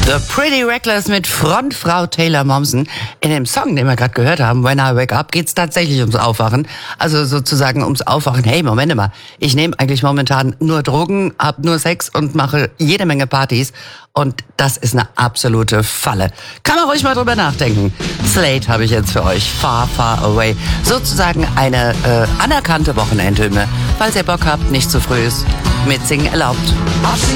The Pretty Reckless mit Frontfrau Taylor Momsen. In dem Song, den wir gerade gehört haben, When I Wake Up, geht's tatsächlich ums Aufwachen. Also sozusagen ums Aufwachen. Hey, Moment mal, ich nehme eigentlich momentan nur Drogen, hab nur Sex und mache jede Menge Partys. Und das ist eine absolute Falle. Kann man ruhig mal drüber nachdenken. Slate habe ich jetzt für euch. Far, Far Away. Sozusagen eine anerkannte Wochenendhymne. Falls ihr Bock habt, nicht zu früh ist. Mitsingen erlaubt.